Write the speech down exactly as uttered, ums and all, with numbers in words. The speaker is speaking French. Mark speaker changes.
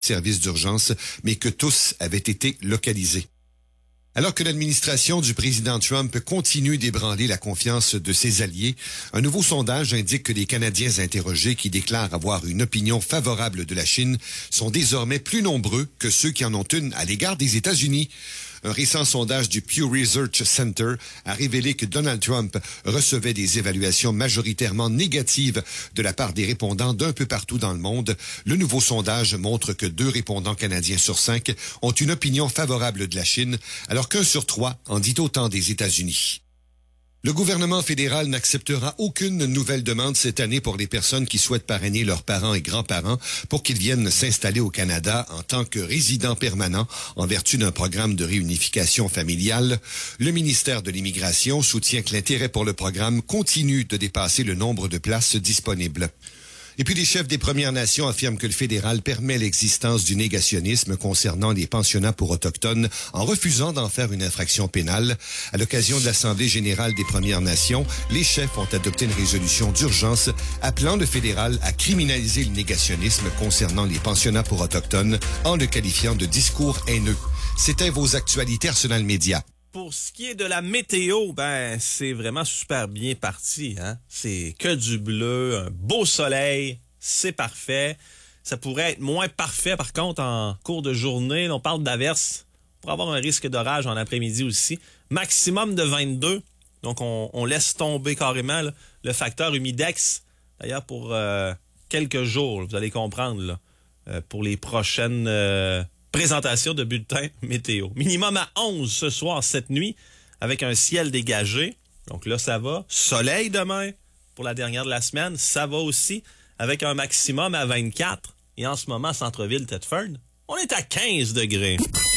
Speaker 1: services d'urgence, mais que tous avaient été localisés. Alors que l'administration du président Trump continue d'ébranler la confiance de ses alliés, un nouveau sondage indique que les Canadiens interrogés qui déclarent avoir une opinion favorable de la Chine sont désormais plus nombreux que ceux qui en ont une à l'égard des États-Unis. Un récent sondage du Pew Research Center a révélé que Donald Trump recevait des évaluations majoritairement négatives de la part des répondants d'un peu partout dans le monde. Le nouveau sondage montre que deux répondants canadiens sur cinq ont une opinion favorable de la Chine, alors qu'un sur trois en dit autant des États-Unis. Le gouvernement fédéral n'acceptera aucune nouvelle demande cette année pour les personnes qui souhaitent parrainer leurs parents et grands-parents pour qu'ils viennent s'installer au Canada en tant que résidents permanents en vertu d'un programme de réunification familiale. Le ministère de l'Immigration soutient que l'intérêt pour le programme continue de dépasser le nombre de places disponibles. Et puis les chefs des Premières Nations affirment que le fédéral permet l'existence du négationnisme concernant les pensionnats pour Autochtones en refusant d'en faire une infraction pénale. À l'occasion de l'Assemblée générale des Premières Nations, les chefs ont adopté une résolution d'urgence appelant le fédéral à criminaliser le négationnisme concernant les pensionnats pour Autochtones en le qualifiant de discours haineux. C'était vos actualités Arsenal Média.
Speaker 2: Pour ce qui est de la météo, ben c'est vraiment super bien parti, hein. C'est que du bleu, un beau soleil, c'est parfait. Ça pourrait être moins parfait par contre en cours de journée. On parle d'averses. On pourrait avoir un risque d'orage en après-midi aussi. Maximum de vingt-deux. Donc on, on laisse tomber carrément là, le facteur humidex. D'ailleurs pour euh, quelques jours, vous allez comprendre là, euh, pour les prochaines euh, présentation de bulletin météo. Minimum à onze ce soir, cette nuit, avec un ciel dégagé. Donc là, ça va. Soleil demain, pour la dernière de la semaine, ça va aussi, avec un maximum à vingt-quatre. Et en ce moment, centre-ville Thetford, on est à quinze degrés.